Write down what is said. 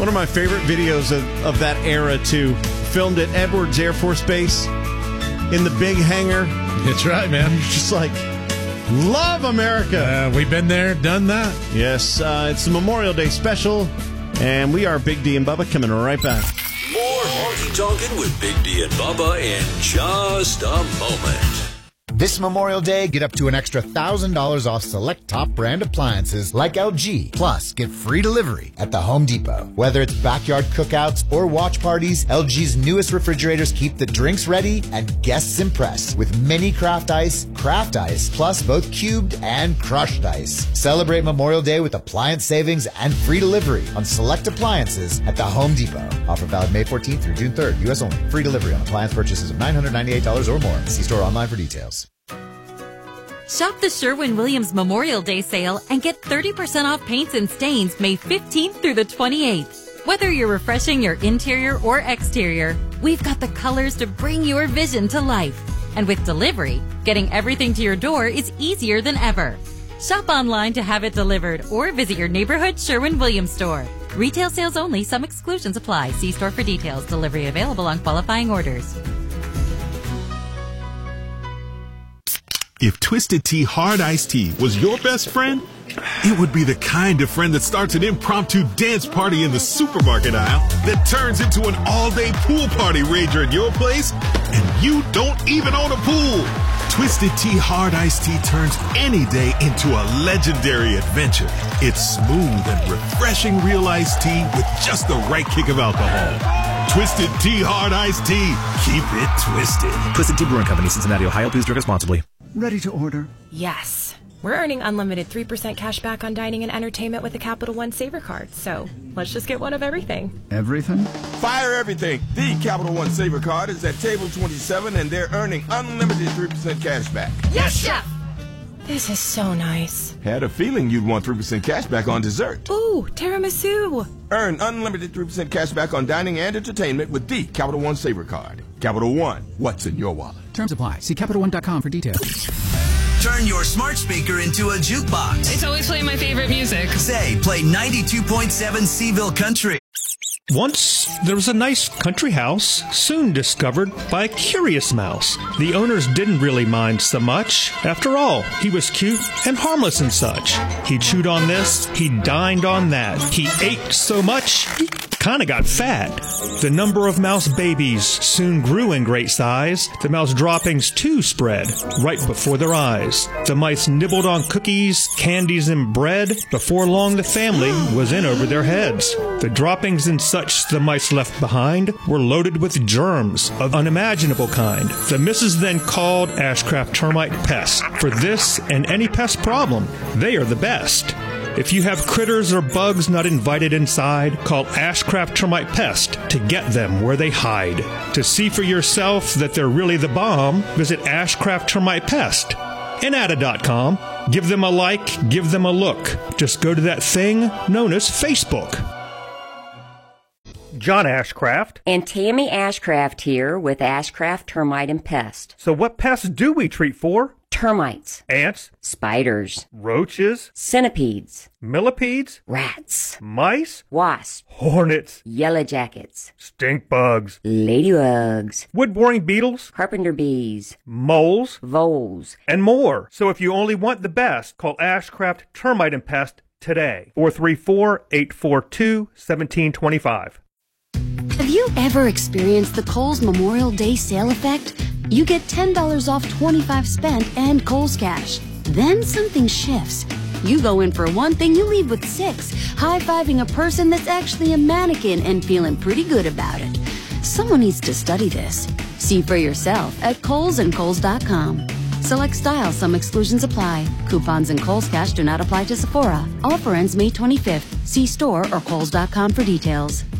One of my favorite videos of that era, too, filmed at Edwards Air Force Base in the big hangar. That's right, man. Just like, love America. We've been there, done that. Yes, it's the Memorial Day special, and we are Big D and Bubba coming right back. More Honky Tonkin' with Big D and Bubba in just a moment. This Memorial Day, get up to an extra $1,000 off select top brand appliances like LG. Plus, get free delivery at the Home Depot. Whether it's backyard cookouts or watch parties, LG's newest refrigerators keep the drinks ready and guests impressed with mini craft ice, plus both cubed and crushed ice. Celebrate Memorial Day with appliance savings and free delivery on select appliances at the Home Depot. Offer valid May 14th through June 3rd, U.S. only. Free delivery on appliance purchases of $998 or more. See store online for details. Shop the Sherwin-Williams Memorial Day sale and get 30% off paints and stains May 15th through the 28th. Whether you're refreshing your interior or exterior, we've got the colors to bring your vision to life. And with delivery, getting everything to your door is easier than ever. Shop online to have it delivered or visit your neighborhood Sherwin-Williams store. Retail sales only. Some exclusions apply. See store for details. Delivery available on qualifying orders. If Twisted Tea Hard Iced Tea was your best friend, it would be the kind of friend that starts an impromptu dance party in the supermarket aisle that turns into an all-day pool party rager at your place, and you don't even own a pool. Twisted Tea Hard Iced Tea turns any day into a legendary adventure. It's smooth and refreshing real iced tea with just the right kick of alcohol. Twisted Tea Hard Iced Tea. Keep it twisted. Twisted Tea Brewing Company, Cincinnati, Ohio. Please drink responsibly. Ready to order? Yes. We're earning unlimited 3% cash back on dining and entertainment with a Capital One Saver card. So let's just get one of everything. Everything? Fire everything. The Capital One Saver card is at table 27 and they're earning unlimited 3% cash back. Yes, Chef! This is so nice. Had a feeling you'd want 3% cash back on dessert. Ooh, tiramisu. Earn unlimited 3% cash back on dining and entertainment with the Capital One Saver card. Capital One, what's in your wallet? Terms apply. See CapitalOne.com for details. Turn your smart speaker into a jukebox. It's always playing my favorite music. Say, play 92.7 Seville Country. Once, there was a nice country house, soon discovered by a curious mouse. The owners didn't really mind so much. After all, he was cute and harmless and such. He chewed on this, he dined on that. He ate so much, he kinda got fat. The number of mouse babies soon grew in great size. The mouse droppings too spread right before their eyes. The mice nibbled on cookies, candies, and bread. Before long, the family was in over their heads. The droppings and such the mice left behind were loaded with germs of unimaginable kind. The missus then called Ashcraft Termite Pest. For this and any pest problem, they are the best. If you have critters or bugs not invited inside, call Ashcraft Termite Pest to get them where they hide. To see for yourself that they're really the bomb, visit Ashcraft Termite Pest. Inata.com. Give them a like, give them a look. Just go to that thing known as Facebook. John Ashcraft. And Tammy Ashcraft here with Ashcraft Termite and Pest. So what pests do we treat for? Termites. Ants. Spiders. Roaches. Centipedes. Millipedes. Rats. Mice. Wasps. Hornets. Yellow jackets. Stink bugs. Ladybugs. Wood-boring beetles. Carpenter bees. Moles. Voles. And more. So if you only want the best, call Ashcraft Termite and Pest today. 434-842-1725. Have you ever experienced the Kohl's Memorial Day sale effect? You get $10 off 25 spent and Kohl's Cash. Then something shifts. You go in for one thing, you leave with 6, high-fiving a person that's actually a mannequin and feeling pretty good about it. Someone needs to study this. See for yourself at Kohl's and Kohl's.com. Select styles, some exclusions apply. Coupons and Kohl's Cash do not apply to Sephora. Offer ends May 25th. See store or Kohl's.com for details.